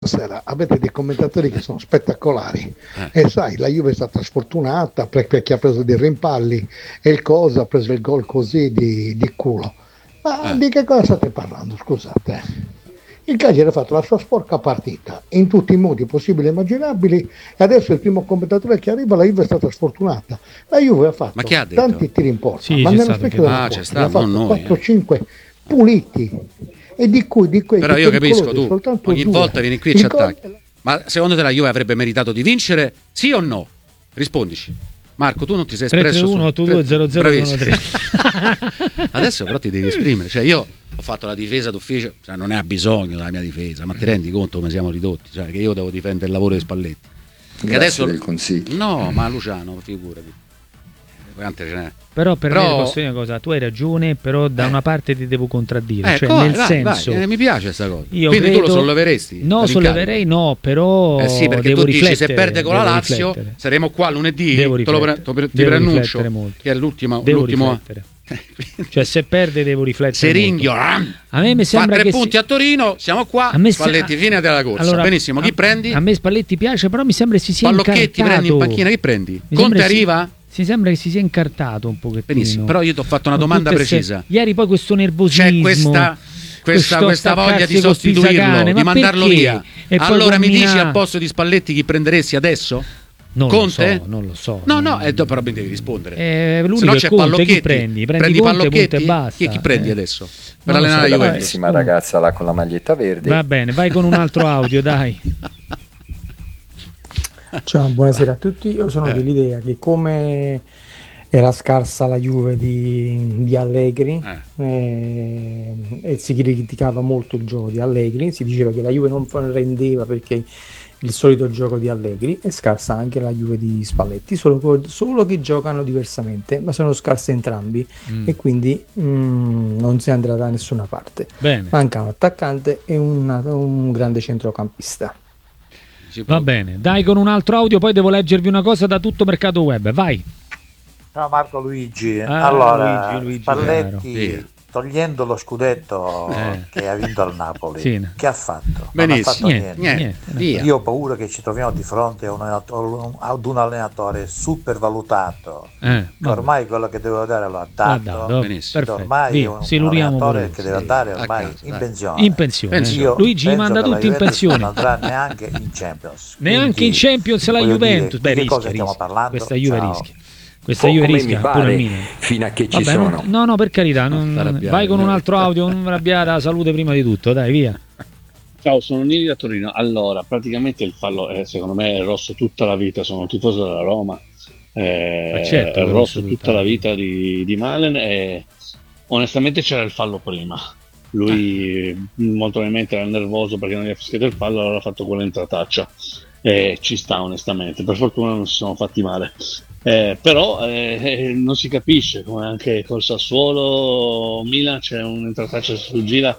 sera avete dei commentatori che sono spettacolari e sai, la Juve è stata sfortunata perché ha preso dei rimpalli e il Cosa ha preso il gol così di culo. Ma di che cosa state parlando, scusate? Il Cagliari ha fatto la sua sporca partita in tutti i modi possibili e immaginabili e adesso il primo commentatore che arriva, la Juve è stata sfortunata. La Juve ha fatto tanti tiri in porta, sì, ma nello specchio della porta ne ha fatto 4-5 puliti. E di cui però io capisco, tu ogni volta vieni qui e ci attacchi. Ma secondo te la Juve avrebbe meritato di vincere? Sì o no? Rispondici. Marco, tu non ti sei espresso 3-3-1-8-2-0-0-1-3. Adesso però ti devi esprimere. Cioè io ho fatto la difesa d'ufficio, cioè non ne ha bisogno della mia difesa, ma ti rendi conto come siamo ridotti? Cioè che io devo difendere il lavoro di Spalletti. Grazie adesso del consiglio. No, ma Luciano, figurati. Quante ce n'è? Però posso dire una cosa, tu hai ragione, però da una parte ti devo contraddire, cioè vai, nel senso mi piace questa cosa. Io quindi credo, tu lo solleveresti? No, solleverei no, però sì, perché devo tu dici se perde con la Lazio riflettere. saremo qua lunedì, ti preannuncio che è l'ultimo cioè se perde devo riflettere. Seringhio a me mi sembra fa 3 che punti a Torino, siamo qua. Spalletti fine della corsa. Allora, benissimo, chi prendi? A me Spalletti piace, però mi sembra che si sia Pallocchetti prendi in panchina, chi prendi? Conte arriva? Si sembra che si sia incartato un pochettino. Benissimo, però io ti ho fatto una domanda precisa. Ieri poi questo nervosismo, c'è questa voglia di sostituirlo, di mandarlo via. Allora mi dici al posto di Spalletti chi prenderesti adesso? Conte? Non lo so. No, però mi devi rispondere. Se no c'è Conte, Pallocchetti. Chi prendi Pallocchetti e basta. Chi prendi adesso? Per allenare la Juventus. Bellissima ragazza là con la maglietta verde. Va bene, vai con un altro audio, dai. Ciao, buonasera a tutti. Io sono dell'idea che come era scarsa la Juve di Allegri e si criticava molto il gioco di Allegri, si diceva che la Juve non rendeva perché il solito gioco di Allegri, è scarsa anche la Juve di Spalletti, solo che giocano diversamente, ma sono scarsi entrambi e quindi non si andrà da nessuna parte. Bene. Manca un attaccante e un grande centrocampista. Va bene, dai con un altro audio, poi devo leggervi una cosa da Tutto Mercato Web, vai. Ciao Marco Luigi, Luigi Spalletti, togliendo lo scudetto che ha vinto al Napoli, che ha fatto? Benissimo, non ha fatto niente. Io ho paura che ci troviamo di fronte ad un allenatore super valutato, ormai quello che doveva dare lo ha dato, ormai è un allenatore che deve andare ormai in pensione. Luigi manda tutti in pensione, non andrà neanche in Champions, in Champions la Juventus, di che cosa stiamo parlando? Questa Juve rischia. Questa Juve rischia pure il Milan. Fino a che ci sono. No, per carità, vai con un altro audio, non arrabbiare la salute prima di tutto, dai, via. Ciao, sono Nini da Torino. Allora, praticamente il fallo secondo me è rosso tutta la vita, sono un tifoso della Roma. È rosso tutta la vita di Malen e onestamente c'era il fallo prima. Lui molto probabilmente era nervoso perché non gli ha fischiato il fallo, allora ha fatto quell'entrataccia. Ci sta onestamente, per fortuna non si sono fatti male. Però non si capisce, come anche col Sassuolo Milan c'è un'entrataccia su gira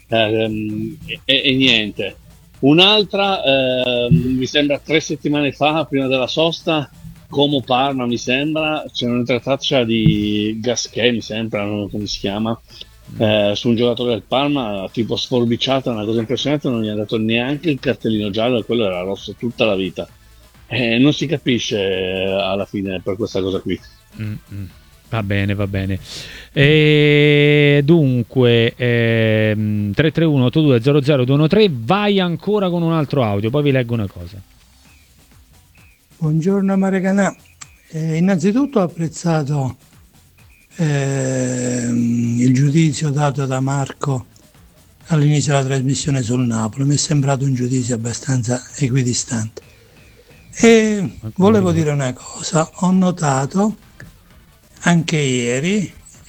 e niente. Un'altra mi sembra 3 settimane fa, prima della sosta, Como Parma mi sembra, c'è un'entrataccia di Gasquet, mi sembra, non so come si chiama, su un giocatore del Parma, tipo sforbiciata, una cosa impressionante, non gli ha dato neanche il cartellino giallo e quello era rosso tutta la vita. Non si capisce alla fine per questa cosa qui. Va bene. Dunque 331-8200-213, vai ancora con un altro audio, poi vi leggo una cosa. Buongiorno Maracanà, innanzitutto ho apprezzato il giudizio dato da Marco all'inizio della trasmissione sul Napoli, mi è sembrato un giudizio abbastanza equidistante. E volevo dire una cosa, ho notato anche ieri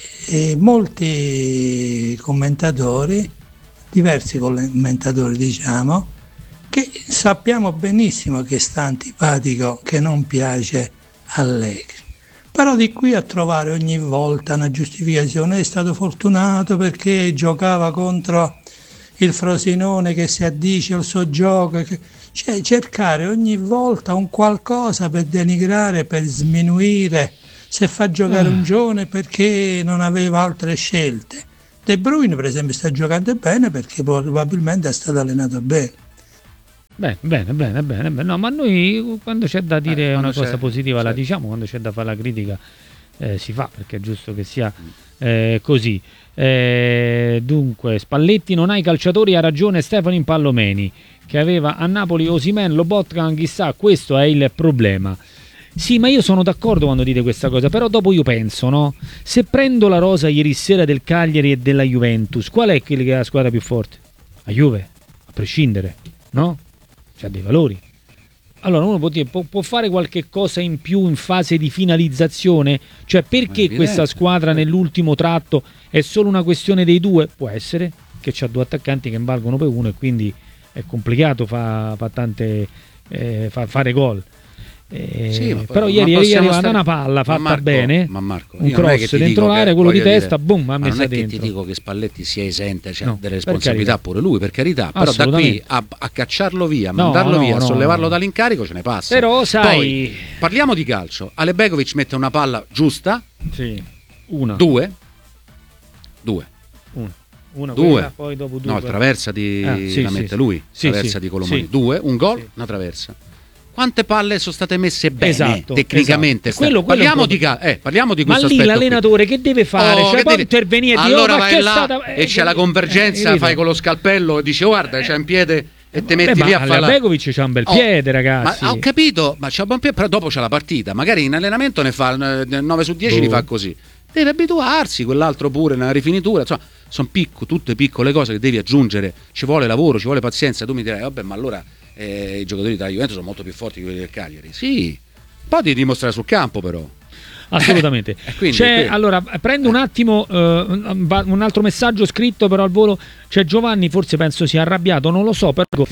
molti commentatori, diversi commentatori diciamo, che sappiamo benissimo che sta antipatico, che non piace Allegri, però di qui a trovare ogni volta una giustificazione, è stato fortunato perché giocava contro il Frosinone che si addice al suo gioco, cioè cercare ogni volta un qualcosa per denigrare, per sminuire, se fa giocare un giovane perché non aveva altre scelte. De Bruyne per esempio sta giocando bene perché probabilmente è stato allenato bene. Bene. No, ma noi quando c'è da dire una cosa positiva la diciamo, quando c'è da fare la critica si fa, perché è giusto che sia così. Dunque, Spalletti non ha i calciatori, ha ragione Stefano Impallomeni, che aveva a Napoli Osimhen, Lobotka, chissà, questo è il problema. Sì, ma io sono d'accordo quando dite questa cosa, però dopo io penso, no? Se prendo la rosa ieri sera del Cagliari e della Juventus, qual è che è la squadra più forte? La Juve, a prescindere, no? C'ha dei valori. Allora uno può fare qualche cosa in più in fase di finalizzazione? Cioè, perché questa squadra nell'ultimo tratto è solo una questione dei due? Può essere che c'ha due attaccanti che valgono per uno e quindi è complicato fare gol. Sì, però ieri è arrivata una palla fatta bene, un cross dentro l'area, quello di testa, boom, ha messa dentro. Non è che ti dico che Spalletti sia esente, delle responsabilità pure lui, per carità, però da qui a cacciarlo via, mandarlo via, a sollevarlo dall'incarico ce ne passa. Però sai, poi parliamo di calcio. Alebegovic mette una palla giusta, due, poi dopo due. No, traversa la mette lui, traversa di Colomani, due, un gol, una traversa. Quante palle sono state messe bene tecnicamente? Quello parliamo di questo ma lì l'allenatore che deve fare? Può intervenire, allora vai là e c'è la convergenza, fai con lo scalpello e dici guarda c'è un piede e te metti lì a fare. Begovic c'ha un bel piede, ragazzi. Ma ho capito, ma c'ha un buon piede, però dopo c'è la partita. Magari in allenamento ne fa 9 su 10 li fa così. Deve abituarsi, quell'altro pure nella rifinitura, insomma, sono tutte piccole cose che devi aggiungere. Ci vuole lavoro, ci vuole pazienza. Tu mi dirai vabbè, ma allora i giocatori della Juventus sono molto più forti che quelli del Cagliari. Sì, poi devi dimostrare sul campo però. Assolutamente. Allora prendo un attimo un altro messaggio scritto però al volo. C'è Giovanni, forse penso sia arrabbiato, non lo so,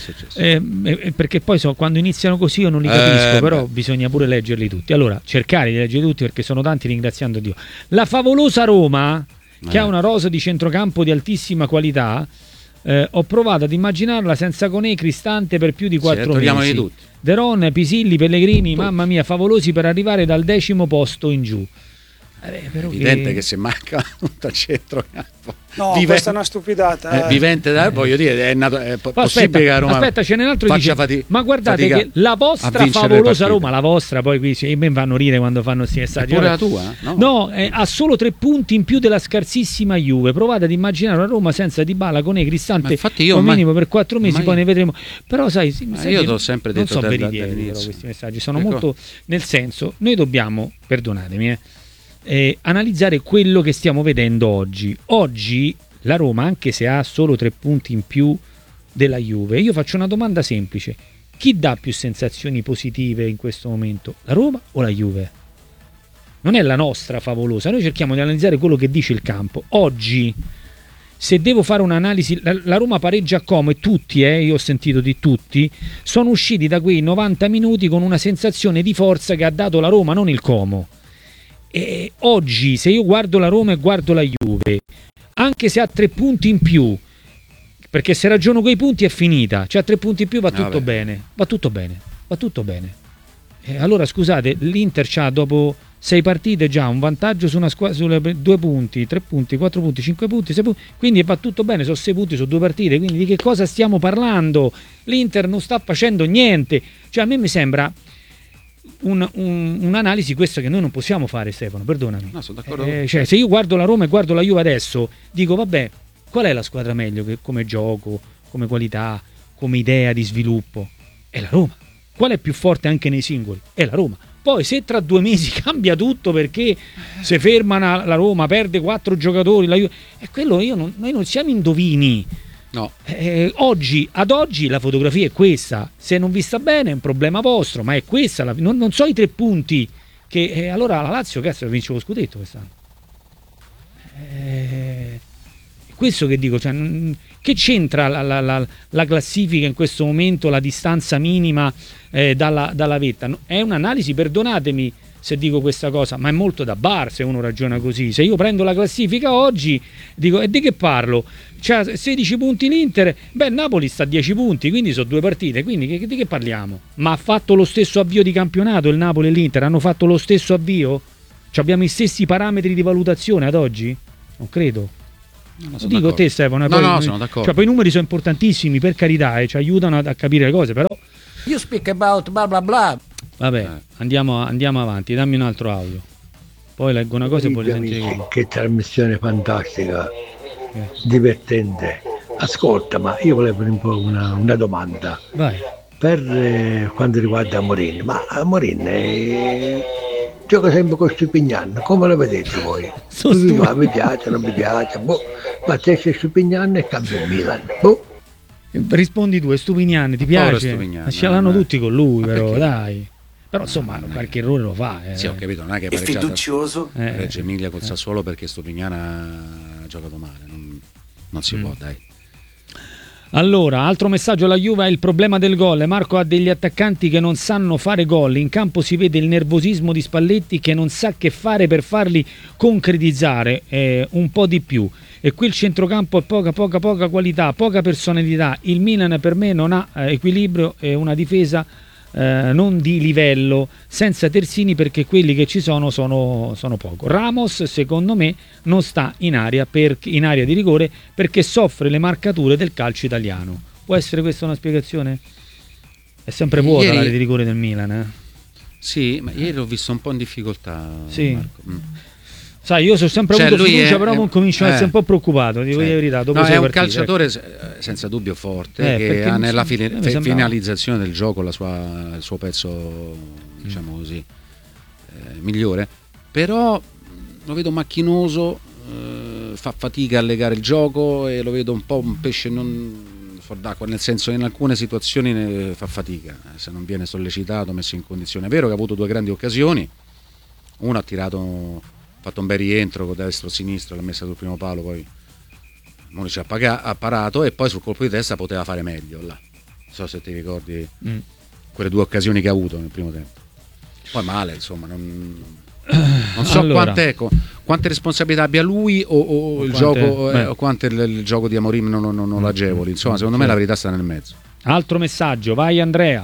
perché poi quando iniziano così io non li capisco, però bisogna pure leggerli tutti. Allora cercare di leggerli tutti perché sono tanti, ringraziando Dio. La favolosa Roma, che ha una rosa di centrocampo di altissima qualità, ho provato ad immaginarla senza Conè, Cristante per più di 4 mesi. Deron, Pisilli, Pellegrini, mamma mia, favolosi per arrivare dal 10° posto in giù. Però evidente che se manca un centrocampo. No, questa è una stupidata. Voglio dire, è possibile che a Roma. Aspetta, c'è nell'altro dice, ma guardate che la vostra favolosa Roma, la vostra, poi qui me fanno ridere quando fanno questi messaggi. Pure la tua? No, ha solo 3 punti in più della scarsissima Juve. Provate ad immaginare una Roma senza Dybala, con Cristante come minimo per 4 mesi, poi ne vedremo. Però sai, io t'ho sempre detto non so veritieri, però questi messaggi sono molto nel senso, noi dobbiamo, perdonatemi, analizzare quello che stiamo vedendo oggi. Oggi la Roma, anche se ha solo 3 punti in più della Juve, io faccio una domanda semplice: chi dà più sensazioni positive in questo momento, la Roma o la Juve? Non è la nostra favolosa, noi cerchiamo di analizzare quello che dice il campo. Oggi, se devo fare un'analisi, la Roma pareggia a Como e tutti, io ho sentito di tutti, sono usciti da quei 90 minuti con una sensazione di forza che ha dato la Roma, non il Como. E oggi se io guardo la Roma e guardo la Juve, anche se ha 3 punti in più, perché se ragiono quei punti è finita, cioè 3 punti in più va tutto bene. E allora scusate, l'Inter c'ha dopo 6 partite già un vantaggio su una squadra, sulle 2 punti, 3 punti, 4 punti, 5 punti, 6 punti, quindi va tutto bene, sono 6 punti su 2 partite, quindi di che cosa stiamo parlando? L'Inter non sta facendo niente, cioè a me mi sembra un'analisi questa che noi non possiamo fare, Stefano, perdonami. No, sono d'accordo. Cioè, se io guardo la Roma e guardo la Juve adesso, dico vabbè, qual è la squadra meglio come gioco, come qualità, come idea di sviluppo? È la Roma. Qual è più forte anche nei singoli? È la Roma. Poi se tra 2 mesi cambia tutto perché se ferma la Roma, perde 4 giocatori, la Juve, quello noi non siamo indovini. No. Ad oggi la fotografia è questa. Se non vi sta bene è un problema vostro, ma è questa non so i 3 punti che allora la Lazio vince lo scudetto quest'anno. Questo che dico, cioè, che c'entra la classifica in questo momento, la distanza minima dalla vetta? È un'analisi, perdonatemi se dico questa cosa, ma è molto da bar se uno ragiona così. Se io prendo la classifica oggi, dico, e di che parlo? C'ha 16 punti l'Inter, Napoli sta a 10 punti, quindi sono 2 partite, quindi di che parliamo? Ma ha fatto lo stesso avvio di campionato il Napoli e l'Inter? Hanno fatto lo stesso avvio? Abbiamo i stessi parametri di valutazione ad oggi? Non credo. Lo dico a te, Stefano. No, sono d'accordo. Cioè, poi i numeri sono importantissimi, per carità, ci aiutano a capire le cose, però You speak about bla bla bla. Vabbè, andiamo avanti, dammi un altro audio. Poi leggo una cosa e poi sentire. Che trasmissione fantastica, divertente. Ascolta, ma io volevo un po' una domanda. Vai. Per quanto riguarda Amorim, ma Amorim gioca sempre con Stupignan, come lo vedete voi? Mi piace, non mi piace, ma se c'è Stupignan e cambia il Milan. Rispondi tu, è Stupignan, ti piace? Ce l'hanno tutti con lui, però dai. Però insomma qualche errore lo fa. Sì, ho capito, non è che è fiducioso. Reggio Emilia col Sassuolo perché Stupignan ha giocato male, non si può, dai. Allora, altro messaggio alla Juve è il problema del gol. Marco ha degli attaccanti che non sanno fare gol. In campo si vede il nervosismo di Spalletti che non sa che fare per farli concretizzare un po' di più. E qui il centrocampo è poca qualità, poca personalità. Il Milan per me non ha equilibrio e una difesa non di livello, senza terzini, perché quelli che ci sono poco. Ramos secondo me non sta in area di rigore perché soffre le marcature del calcio italiano. Può essere questa una spiegazione? È sempre vuota l'area di rigore del Milan, Sì, ma ieri l'ho visto un po' in difficoltà, sì. Marco. Sai, io sono sempre avuto fiducia, però comincio a essere un po' preoccupato, dico la verità. Dopo è un calciatore senza dubbio forte, che ha nella finalizzazione del gioco il suo pezzo, diciamo così, migliore, però lo vedo macchinoso, fa fatica a legare il gioco e lo vedo un po' un pesce non fuor d'acqua, nel senso che in alcune situazioni fa fatica, se non viene sollecitato, messo in condizione. È vero che ha avuto 2 grandi occasioni, uno ha fatto un bel rientro con destro-sinistro, l'ha messa sul primo palo, poi Monici ha parato e poi sul colpo di testa poteva fare meglio là. Non so se ti ricordi quelle 2 occasioni che ha avuto nel primo tempo. Poi male, insomma, non so allora, quante responsabilità abbia lui o il gioco o quanto il gioco di Amorim non l'agevoli. Insomma, secondo me la verità sta nel mezzo. Altro messaggio, vai Andrea.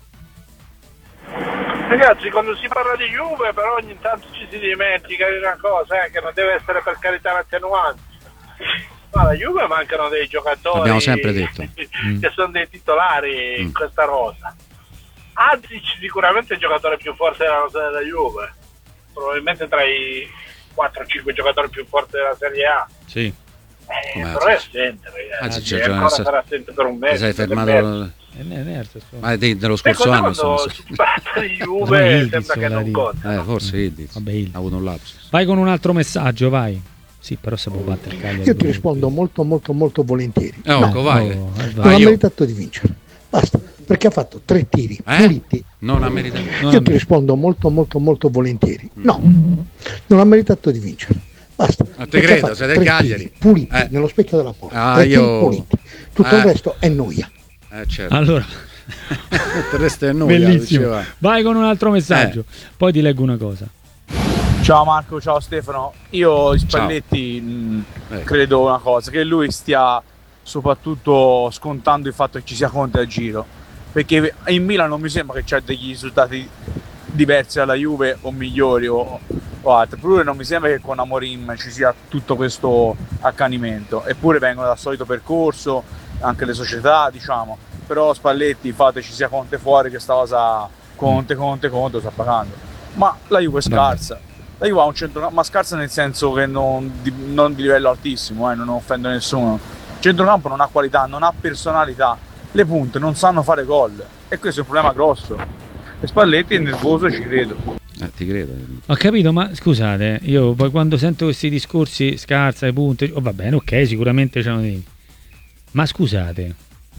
Ragazzi, quando si parla di Juve però ogni tanto ci si dimentica di una cosa, che non deve essere per carità l'attenuante. Ma alla Juve mancano dei giocatori, l'abbiamo sempre detto, che sono dei titolari in questa rosa. Adric sicuramente è il giocatore più forte della rosa della Juve, probabilmente tra i 4-5 giocatori più forti della Serie A. Sì. Però è assente, ragazzi, ancora sarà assente per un mese. Sei fermato dello scorso anno. Quando si parla di Juve sembra che non conta. Forse ha avuto un lapsus. Vai con un altro messaggio, vai. Sì, però se può battere il Cagliari. Io ti rispondo molto volentieri. Vai. Non ha meritato di vincere. Basta, perché ha fatto 3 tiri puliti. Non ha meritato. Io ti rispondo molto volentieri. No, non ha meritato di vincere. Basta. Non te credo, sei del Cagliari. Puliti nello specchio della porta. Puliti. Tutto il resto è noia. Certo. Allora, il resto è noia. Bellissimo. Vai con un altro messaggio. Poi ti leggo una cosa. Ciao Marco, ciao Stefano. Io Spalletti credo una cosa, che lui stia soprattutto scontando il fatto che ci sia Conte a giro, perché in Milan non mi sembra che c'è degli risultati diversi dalla Juve o migliori o altri, eppure non mi sembra che con Amorim ci sia tutto questo accanimento, eppure vengono dal solito percorso anche le società, diciamo, però Spalletti fate ci sia Conte fuori, che sta cosa Conte lo sta pagando, ma la Juve è scarsa. La Juve ha un centrocampo, ma scarsa nel senso che non di livello altissimo, non offendo nessuno. Il centrocampo non ha qualità, non ha personalità, le punte non sanno fare gol e questo è un problema grosso. E Spalletti è nervoso, ci credo. Ti credo. Ho capito, ma scusate, io poi quando sento questi discorsi scarsa, le punte, va bene, ok, sicuramente c'hanno dei... Ma scusate,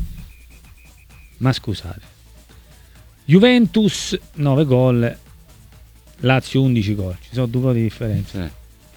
Juventus 9 gol, Lazio 11 gol, ci sono 2 gol di differenza.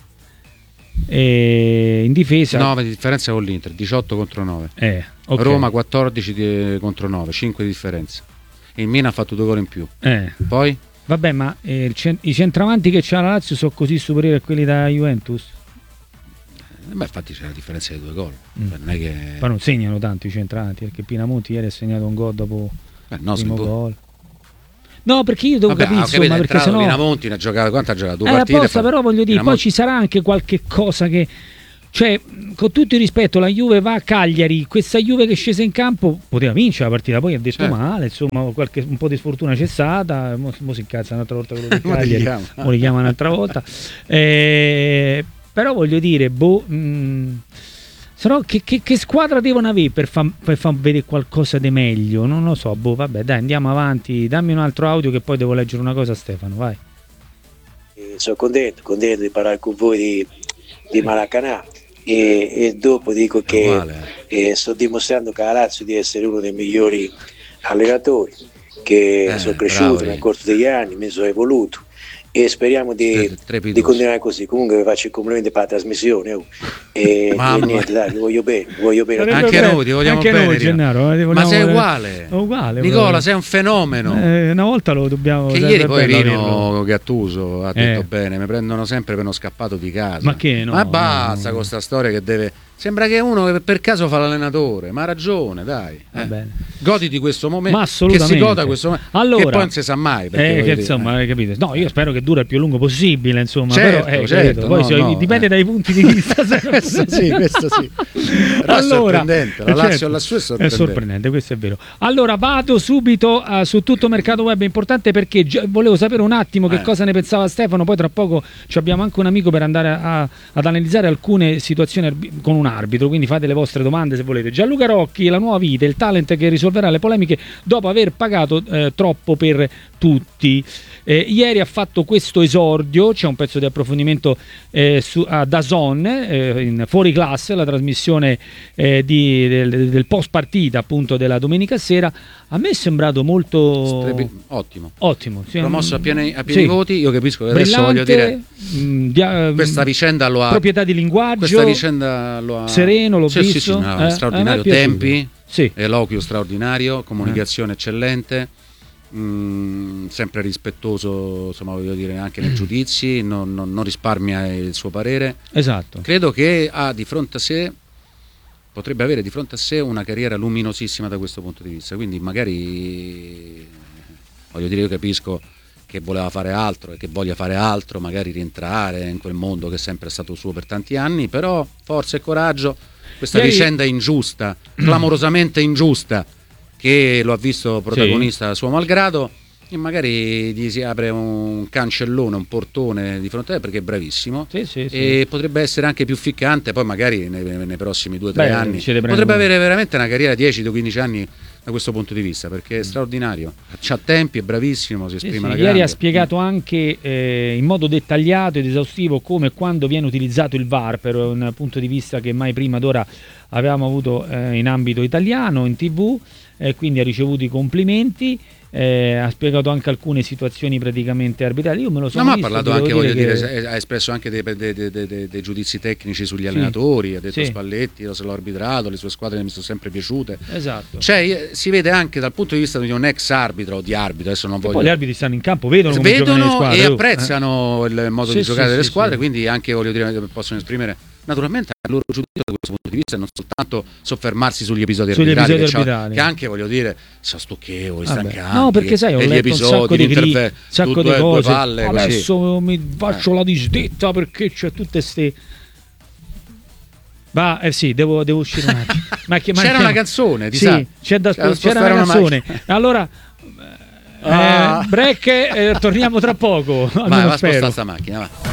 E in difesa 9 di differenza con l'Inter, 18 contro 9. Okay. Roma 14 contro 9, 5 di differenza. Il Milan ha fatto 2 gol in più. Poi? Vabbè, ma i centravanti che c'ha la Lazio sono così superiori a quelli da Juventus? Infatti c'è la differenza di 2 gol. Non è che... Poi non segnano tanto i centravanti, perché Pinamonti ieri ha segnato un gol dopo il primo gol. No, perché io devo capire, insomma, perché sennò Pinamonti ne ha giocato, quanto ha giocato? 2 partite apposta, però voglio dire, poi ci sarà anche qualche cosa che Cioè, con tutto il rispetto, la Juve va a Cagliari, questa Juve che è scesa in campo poteva vincere la partita, poi ha detto male, insomma, un po' di sfortuna c'è stata, mo si incazza un'altra volta quello di Cagliari, mo li chiama un'altra volta. Però voglio dire, che squadra devono avere per far vedere qualcosa di meglio? Non lo so, vabbè, dai, andiamo avanti, dammi un altro audio che poi devo leggere una cosa a Stefano, vai. Sono contento di parlare con voi di Maracanã e dopo dico che sto dimostrando che la Lazio di essere uno dei migliori allenatori, che sono cresciuto nel corso degli anni, mi sono evoluto e speriamo di continuare così. Comunque vi faccio i complimenti per la trasmissione e niente, dai, vi voglio bene. Anche noi ti vogliamo bene, noi, Gennaro, ma sei uguale Nicola, sei un fenomeno. Una volta lo dobbiamo, che ieri poi Rino Gattuso ha detto bene, mi prendono sempre per uno scappato di casa, ma basta con questa storia che deve, sembra che uno che per caso fa l'allenatore, ma ha ragione, dai, goditi questo momento, che si goda questo momento, allora, che poi non si sa mai, che insomma, capite? No, io spero che dura il più a lungo possibile, insomma, certo, poi dipende dai punti di vista. questo sì. Allora, sorprendente, la Lazio lassù è sorprendente, questo è vero. Allora vado subito su Tutto Mercato Web, è importante perché volevo sapere un attimo che cosa ne pensava Stefano, poi tra poco abbiamo anche un amico per andare ad analizzare alcune situazioni con un arbitro, quindi fate le vostre domande se volete. Gianluca Rocchi, la nuova vita, il talent che risolverà le polemiche dopo aver pagato troppo per tutti. Ieri ha fatto questo esordio, c'è un pezzo di approfondimento a DAZN in Fuori Classe, la trasmissione del post partita appunto della domenica sera. A me è sembrato molto ottimo, sì, promosso a pieni voti. Io capisco che adesso voglio dire questa vicenda lo ha, proprietà di linguaggio, questa vicenda lo ha sereno, l'ho visto, straordinario, tempi, eloquio straordinario, comunicazione eccellente, sempre rispettoso, insomma, voglio dire, anche nei giudizi, non risparmia il suo parere. Esatto. Credo che potrebbe avere di fronte a sé una carriera luminosissima da questo punto di vista, quindi magari, voglio dire, io capisco che voleva fare altro e che voglia fare altro, magari rientrare in quel mondo che è sempre stato suo per tanti anni, però forza e coraggio, questa vicenda ingiusta, clamorosamente ingiusta, che lo ha visto protagonista a suo malgrado, e magari gli si apre un cancellone, un portone di fronte a te, perché è bravissimo, e potrebbe essere anche più ficcante poi magari nei prossimi 2 o 3 anni, potrebbe avere veramente una carriera 10-15 anni da questo punto di vista, perché è straordinario, c'ha tempi, è bravissimo, si esprime alla grande. Ieri ha spiegato anche in modo dettagliato ed esaustivo come e quando viene utilizzato il VAR, per un punto di vista che mai prima d'ora avevamo avuto in ambito italiano, in TV, quindi ha ricevuto i complimenti. Ha spiegato anche alcune situazioni praticamente arbitrali. Io me lo sono ma visto, ha parlato anche, voglio dire, ha espresso anche dei giudizi tecnici sugli allenatori, ha detto Spalletti se l'ho arbitrato, le sue squadre mi sono sempre piaciute, esatto. Cioè si vede anche dal punto di vista di un ex arbitro o di arbitro, adesso non voglio, poi gli arbitri stanno in campo, vedono le squadre, e apprezzano il modo di giocare delle squadre, quindi anche, voglio dire, possono esprimere naturalmente il loro giudizio da questo punto di vista, e non soltanto soffermarsi sugli episodi arbitrali, che anche, voglio dire, sono stucchevoli, stancanti. No, perché sai, ho letto un sacco di cose, palle, adesso così. Mi faccio la disdetta perché c'è tutte ste... devo uscire un attimo. C'era una canzone, c'era una canzone. Allora break, torniamo tra poco. Vai, va a spostare sta macchina, va.